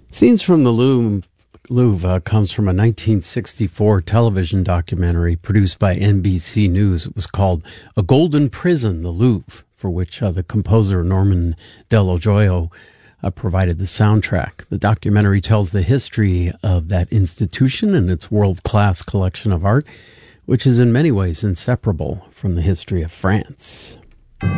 Scenes from the Louvre comes from a 1964 television documentary produced by NBC News. It was called A Golden Prison, the Louvre, for which the composer Norman Del Gioio provided the soundtrack. The documentary tells the history of that institution and its world-class collection of art, which is in many ways inseparable from the history of France.